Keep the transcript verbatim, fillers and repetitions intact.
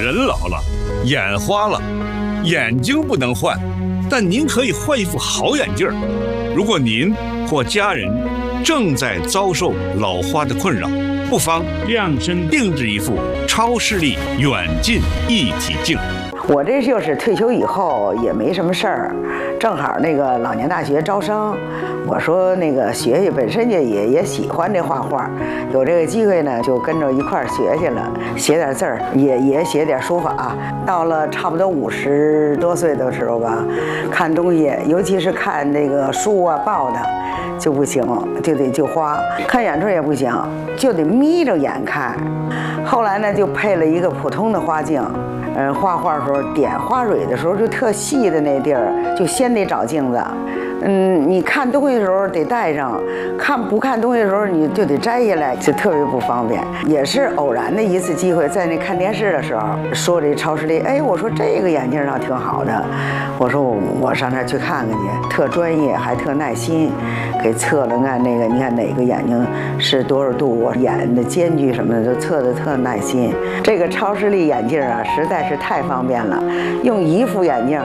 人老了，眼花了，眼睛不能换，但您可以换一副好眼镜。如果您或家人正在遭受老花的困扰，不妨量身定制一副超视力远近一体镜。 我这就是退休以后也没什么事儿，正好那个老年大学招生，我说那个学学，本身也也也喜欢这画画，有这个机会呢，就跟着一块儿学去了，写点字儿，也也写点书法。到了差不多五十多岁的时候吧，看东西，尤其是看那个书啊报的，就不行，就得就花。看远处也不行，就得眯着眼看。后来呢，就配了一个普通的花镜。嗯，画画的时候点花蕊的时候，就特细的那地儿，就先得找镜子。嗯，你看东西的时候得戴上，看不看东西的时候你就得摘下来，就特别不方便。也是偶然的一次机会，在那看电视的时候说这超视力，哎，我说这个眼镜倒挺好的，我说我我上那儿去看看去，特专业还特耐心，给测了看那个，你看哪个眼睛是多少度，我眼的间距什么的都测的特耐心。这个超视力眼镜啊，实在是太方便了，用一副眼镜